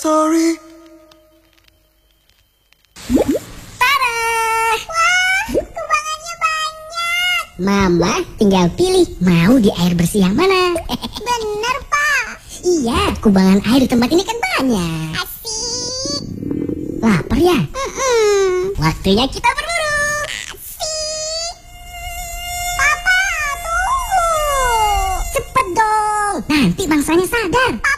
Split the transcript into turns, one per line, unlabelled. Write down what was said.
Sorry.
Tada! Wah, kubangannya banyak. Mama tinggal pilih mau di air bersih yang mana. Bener, Pak. Iya, kubangan air di tempat ini kan banyak. Asik. Lapar ya? Waktunya kita berburu. Asik. Papa, tunggu. Cepet dong, nanti bangsanya sadar.